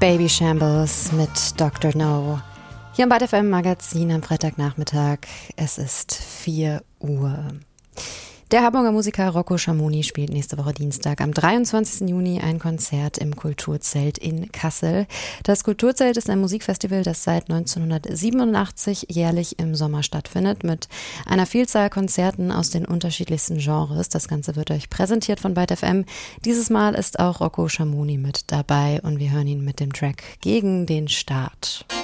Baby Shambles mit Dr. No. Hier im Byte FM Magazin am Freitagnachmittag. Es ist 4 Uhr. Der Hamburger Musiker Rocco Schamoni spielt nächste Woche Dienstag am 23. Juni ein Konzert im Kulturzelt in Kassel. Das Kulturzelt ist ein Musikfestival, das seit 1987 jährlich im Sommer stattfindet, mit einer Vielzahl Konzerten aus den unterschiedlichsten Genres. Das Ganze wird euch präsentiert von Byte FM. Dieses Mal ist auch Rocco Schamoni mit dabei und wir hören ihn mit dem Track Gegen den Staat.